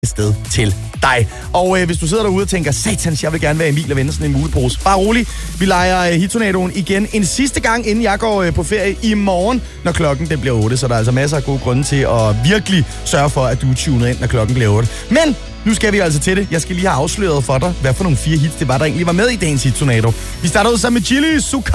sted til dig. Og hvis du sidder derude og tænker, satans, jeg vil gerne være Emil og vende sådan en mulepose. Bare rolig. Vi leger Hittornadoen igen en sidste gang, inden jeg går på ferie i morgen, når klokken den bliver 8. Så der er altså masser af gode grunde til at virkelig sørge for, at du tuner ind, når klokken bliver 8. Men nu skal vi altså til det. Jeg skal lige have afsløret for dig, hvad for nogle 4 hits det var, der egentlig var med i dagens Hittornado. Vi starter ud sammen med Chili Suka.